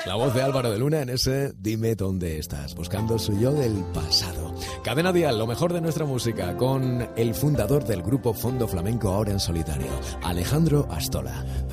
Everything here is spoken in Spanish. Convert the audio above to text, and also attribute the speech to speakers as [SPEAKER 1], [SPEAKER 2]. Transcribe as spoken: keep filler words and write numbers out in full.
[SPEAKER 1] La voz de Álvaro de Luna en ese Dime dónde estás, buscando su yo del pasado. Cadena Dial, lo mejor de nuestra música, con el fundador del grupo Fondo Flamenco, ahora en solitario, Alejandro Astola.